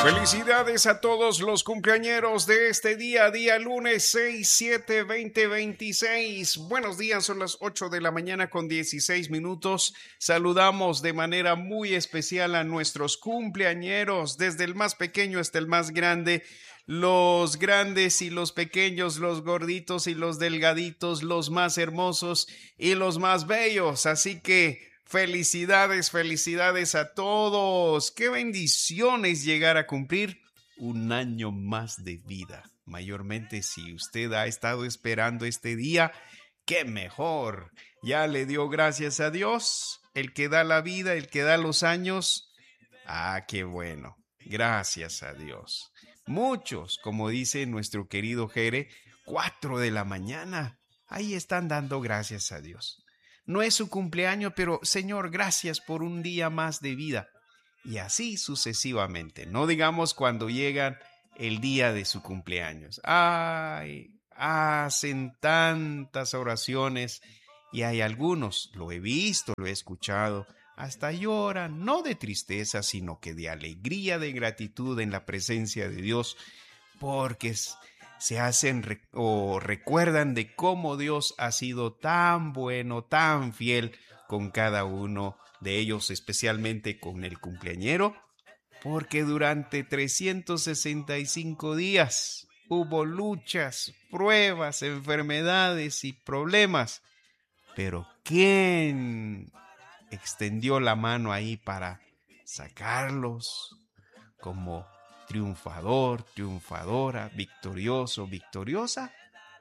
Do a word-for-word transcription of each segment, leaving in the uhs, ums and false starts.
Felicidades a todos los cumpleañeros de este día, día lunes seis siete veinte veintiséis. Buenos días, son las ocho de la mañana con dieciséis minutos. Saludamos de manera muy especial a nuestros cumpleañeros, desde el más pequeño hasta el más grande. Los grandes y los pequeños, los gorditos y los delgaditos, los más hermosos y los más bellos. Así que felicidades, felicidades a todos. Qué bendiciones llegar a cumplir un año más de vida. Mayormente si usted ha estado esperando este día, qué mejor. Ya le dio gracias a Dios, el que da la vida, el que da los años. Ah, qué bueno. Gracias a Dios. Muchos, como dice nuestro querido Jere, cuatro de la mañana. Ahí están dando gracias a Dios. No es su cumpleaños, pero Señor, gracias por un día más de vida. Y así sucesivamente. No digamos cuando llegan el día de su cumpleaños. Ay, hacen tantas oraciones y hay algunos, lo he visto, lo he escuchado, hasta lloran, no de tristeza, sino que de alegría, de gratitud en la presencia de Dios, porque se hacen rec- o recuerdan de cómo Dios ha sido tan bueno, tan fiel con cada uno de ellos, especialmente con el cumpleañero, porque durante trescientos sesenta y cinco días hubo luchas, pruebas, enfermedades y problemas. Pero ¿quién extendió la mano ahí para sacarlos como triunfador, triunfadora, victorioso, victoriosa?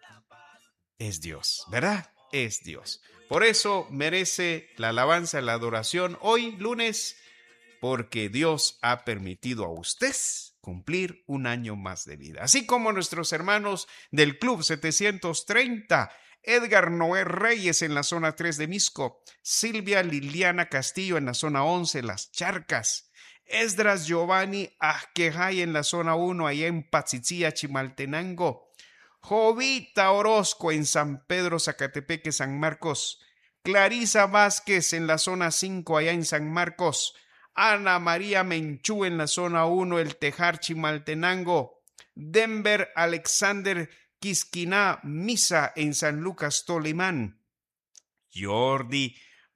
Es Dios, ¿verdad? Es Dios. Por eso merece la alabanza, la adoración hoy, lunes, porque Dios ha permitido a usted cumplir un año más de vida. Así como nuestros hermanos del Club setecientos treinta, Edgar Noé Reyes en la zona tres de Misco, Silvia Liliana Castillo en la zona once, Las Charcas, Esdras Giovanni Ajquejay en la zona uno, allá en Patsitzía, Chimaltenango, Jovita Orozco en San Pedro, Zacatepeque, San Marcos, Clarisa Vázquez en la zona cinco, allá en San Marcos, Ana María Menchú en la zona uno, El Tejar, Chimaltenango, Denver Alexander Quisquiná Misa en San Lucas, Tolimán, Jordi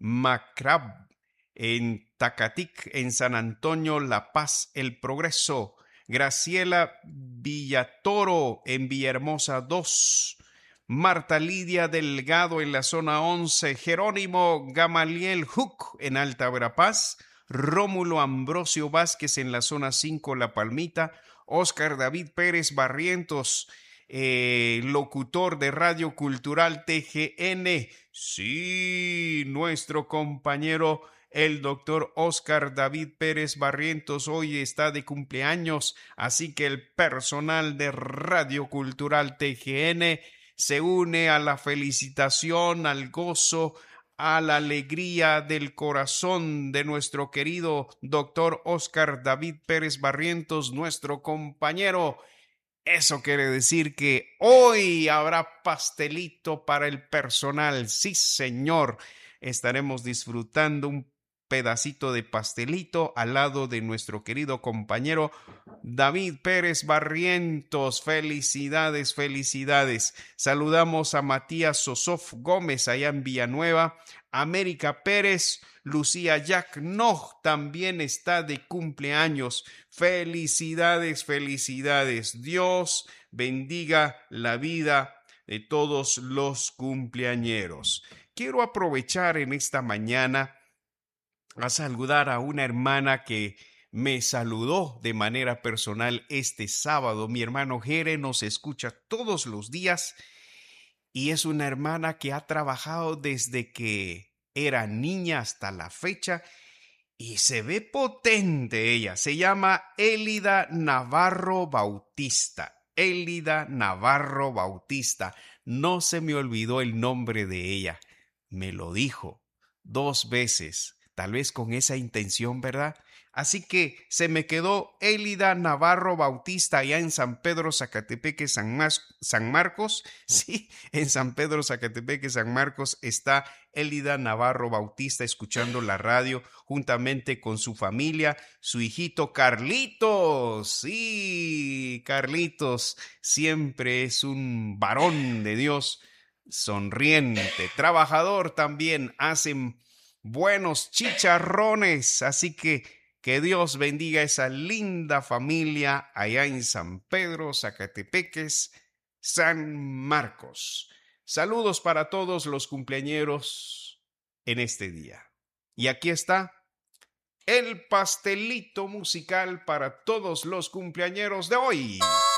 Macrab en Tacatic, en San Antonio, La Paz, El Progreso, Graciela Villatoro en Villahermosa dos, Marta Lidia Delgado en la zona once, Jerónimo Gamaliel Huc en Alta Verapaz, Rómulo Ambrosio Vázquez en la zona cinco, La Palmita, Óscar David Pérez Barrientos, eh, locutor de Radio Cultural T G N. Sí, nuestro compañero el doctor Óscar David Pérez Barrientos hoy está de cumpleaños, así que el personal de Radio Cultural T G N se une a la felicitación, al gozo, a la alegría del corazón de nuestro querido doctor Óscar David Pérez Barrientos, nuestro compañero. Eso quiere decir que hoy habrá pastelito para el personal. Sí, señor. Estaremos disfrutando un pedacito de pastelito al lado de nuestro querido compañero David Pérez Barrientos. Felicidades, felicidades. Saludamos a Matías Sosof Gómez allá en Villanueva. América Pérez, Lucía Jack Nog también está de cumpleaños. Felicidades, felicidades. Dios bendiga la vida de todos los cumpleañeros. Quiero aprovechar en esta mañana a saludar a una hermana que me saludó de manera personal este sábado. Mi hermano Jere nos escucha todos los días y es una hermana que ha trabajado desde que era niña hasta la fecha y se ve potente ella. Se llama Élida Navarro Bautista. Élida Navarro Bautista. No se me olvidó el nombre de ella. Me lo dijo dos veces, tal vez con esa intención, ¿verdad? Así que se me quedó Élida Navarro Bautista allá en San Pedro, Zacatepeque, San, Mas- San Marcos. Sí, en San Pedro, Zacatepeque, San Marcos está Élida Navarro Bautista escuchando la radio juntamente con su familia, su hijito Carlitos. Sí, Carlitos siempre es un varón de Dios, sonriente, trabajador también, hacen buenos chicharrones, así que que Dios bendiga a esa linda familia allá en San Pedro, Zacatepeques, San Marcos. Saludos para todos los cumpleañeros en este día. Y aquí está el pastelito musical para todos los cumpleañeros de hoy.